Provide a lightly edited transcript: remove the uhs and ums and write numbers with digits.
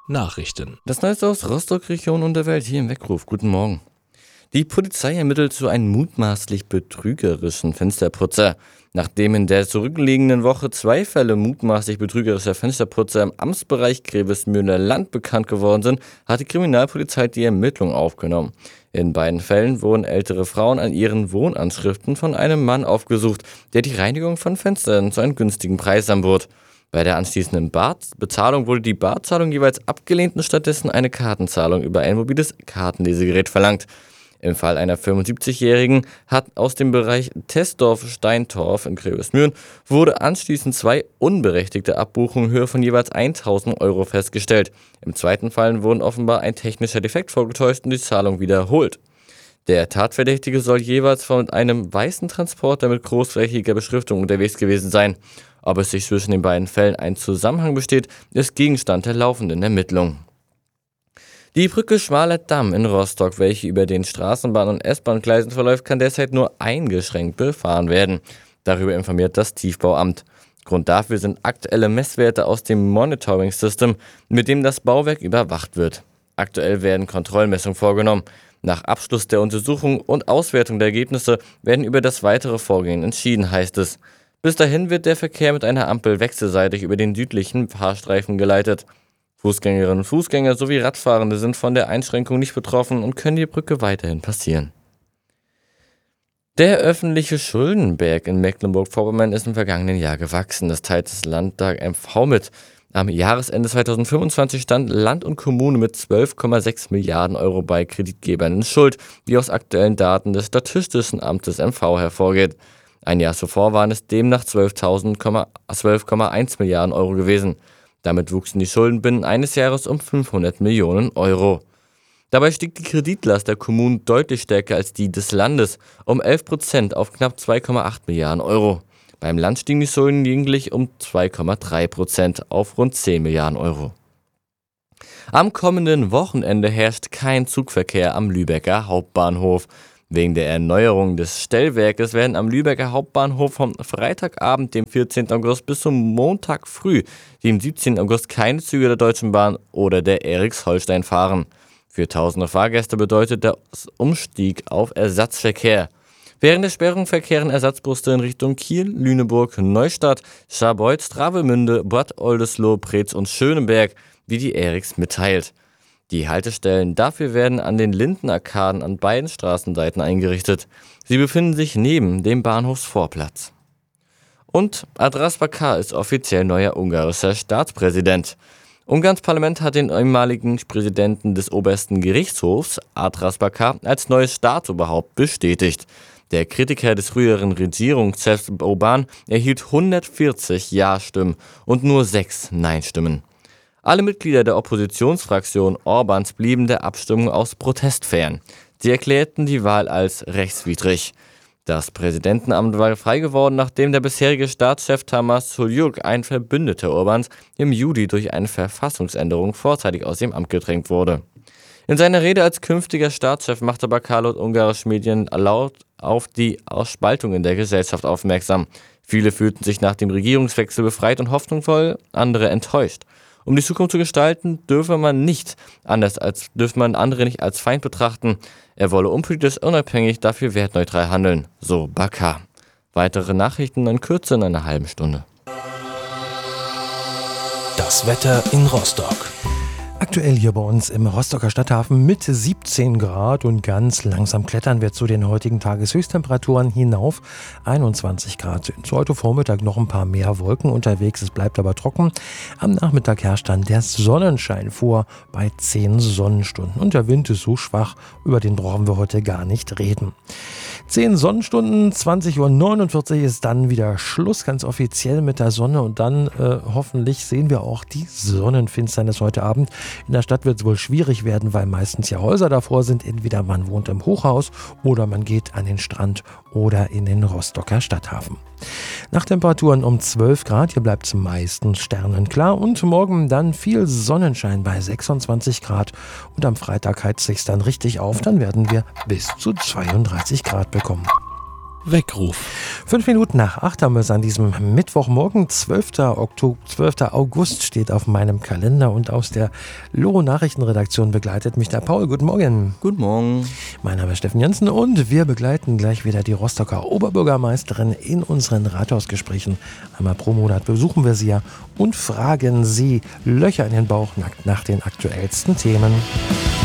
Nachrichten. Das Neueste aus Rostock, Region und der Welt hier im Weckruf. Guten Morgen. Die Polizei ermittelt zu einem mutmaßlich betrügerischen Fensterputzer. Nachdem in der zurückliegenden Woche 2 Fälle mutmaßlich betrügerischer Fensterputzer im Amtsbereich Grevesmühler Land bekannt geworden sind, hat die Kriminalpolizei die Ermittlung aufgenommen. In beiden Fällen wurden ältere Frauen an ihren Wohnanschriften von einem Mann aufgesucht, der die Reinigung von Fenstern zu einem günstigen Preis anbot. Bei der anschließenden Bezahlung wurde die Barzahlung jeweils abgelehnt und stattdessen eine Kartenzahlung über ein mobiles Kartenlesegerät verlangt. Im Fall einer 75-Jährigen hat aus dem Bereich Testdorf-Steintorf in Grevesmühlen wurde anschließend 2 unberechtigte Abbuchungen in Höhe von jeweils 1.000 Euro festgestellt. Im zweiten Fall wurden offenbar ein technischer Defekt vorgetäuscht und die Zahlung wiederholt. Der Tatverdächtige soll jeweils von einem weißen Transporter mit großflächiger Beschriftung unterwegs gewesen sein. Ob es sich zwischen den beiden Fällen ein Zusammenhang besteht, ist Gegenstand der laufenden Ermittlungen. Die Brücke Schmaler Damm in Rostock, welche über den Straßenbahn- und S-Bahn-Gleisen verläuft, kann derzeit nur eingeschränkt befahren werden. Darüber informiert das Tiefbauamt. Grund dafür sind aktuelle Messwerte aus dem Monitoring System, mit dem das Bauwerk überwacht wird. Aktuell werden Kontrollmessungen vorgenommen. Nach Abschluss der Untersuchung und Auswertung der Ergebnisse werden über das weitere Vorgehen entschieden, heißt es. Bis dahin wird der Verkehr mit einer Ampel wechselseitig über den südlichen Fahrstreifen geleitet. Fußgängerinnen und Fußgänger sowie Radfahrende sind von der Einschränkung nicht betroffen und können die Brücke weiterhin passieren. Der öffentliche Schuldenberg in Mecklenburg-Vorpommern ist im vergangenen Jahr gewachsen. Das teilt das Landtag MV mit. Am Jahresende 2025 stand Land und Kommune mit 12,6 Milliarden Euro bei Kreditgebern in Schuld, wie aus aktuellen Daten des Statistischen Amtes MV hervorgeht. Ein Jahr zuvor waren es demnach 12,1 Milliarden Euro gewesen. Damit wuchsen die Schulden binnen eines Jahres um 500 Millionen Euro. Dabei stieg die Kreditlast der Kommunen deutlich stärker als die des Landes, um 11% auf knapp 2,8 Milliarden Euro. Beim Land stiegen die Schulden lediglich um 2,3% auf rund 10 Milliarden Euro. Am kommenden Wochenende herrscht kein Zugverkehr am Lübecker Hauptbahnhof. Wegen der Erneuerung des Stellwerkes werden am Lübecker Hauptbahnhof vom Freitagabend, dem 14. August, bis zum Montag früh, dem 17. August, keine Züge der Deutschen Bahn oder der Eriks-Holstein fahren. Für tausende Fahrgäste bedeutet der Umstieg auf Ersatzverkehr. Während der Sperrung verkehren Ersatzbusse in Richtung Kiel, Lüneburg, Neustadt, Scharbeutz, Travemünde, Bad Oldesloe, Preetz und Schöneberg, wie die Eriks mitteilt. Die Haltestellen dafür werden an den Lindenarkaden an beiden Straßenseiten eingerichtet. Sie befinden sich neben dem Bahnhofsvorplatz. Und Andras Bakar ist offiziell neuer ungarischer Staatspräsident. Ungarns Parlament hat den ehemaligen Präsidenten des obersten Gerichtshofs, Andras Bakar, als neues Staatsoberhaupt bestätigt. Der Kritiker des früheren Regierungschefs Orbán erhielt 140 Ja-Stimmen und nur 6 Nein-Stimmen. Alle Mitglieder der Oppositionsfraktion Orbáns blieben der Abstimmung aus Protest fern. Sie erklärten die Wahl als rechtswidrig. Das Präsidentenamt war frei geworden, nachdem der bisherige Staatschef Tamás Suljuk, ein Verbündeter Orbáns, im Juli durch eine Verfassungsänderung vorzeitig aus dem Amt gedrängt wurde. In seiner Rede als künftiger Staatschef machte Bakar laut ungarischen Medien laut auf die Spaltung in der Gesellschaft aufmerksam. Viele fühlten sich nach dem Regierungswechsel befreit und hoffnungsvoll, andere enttäuscht. Um die Zukunft zu gestalten, dürfe man andere nicht als Feind betrachten. Er wolle unpolitisch unabhängig, dafür wertneutral handeln, so Bakar. Weitere Nachrichten in Kürze in einer halben Stunde. Das Wetter in Rostock. Aktuell hier bei uns im Rostocker Stadthafen mit 17 Grad und ganz langsam klettern wir zu den heutigen Tageshöchsttemperaturen hinauf. 21 Grad sind heute Vormittag noch ein paar mehr Wolken unterwegs, es bleibt aber trocken. Am Nachmittag herrscht dann der Sonnenschein vor bei 10 Sonnenstunden und der Wind ist so schwach, über den brauchen wir heute gar nicht reden. 10 Sonnenstunden, 20:49 Uhr ist dann wieder Schluss, ganz offiziell mit der Sonne und dann hoffentlich sehen wir auch die Sonnenfinsternis heute Abend. In der Stadt wird es wohl schwierig werden, weil meistens ja Häuser davor sind. Entweder man wohnt im Hochhaus oder man geht an den Strand oder in den Rostocker Stadthafen. Nachttemperaturen um 12 Grad, hier bleibt es meistens sternenklar und morgen dann viel Sonnenschein bei 26 Grad und am Freitag heizt es sich dann richtig auf, dann werden wir bis zu 32 Grad bekommen. Weckruf. 5 Minuten nach 8 haben wir es an diesem Mittwochmorgen. 12. August steht auf meinem Kalender und aus der LOHO-Nachrichtenredaktion begleitet mich der Paul. Guten Morgen. Guten Morgen. Mein Name ist Steffen Jensen und wir begleiten gleich wieder die Rostocker Oberbürgermeisterin in unseren Rathausgesprächen. Einmal pro Monat besuchen wir sie ja und fragen sie Löcher in den Bauch nach den aktuellsten Themen.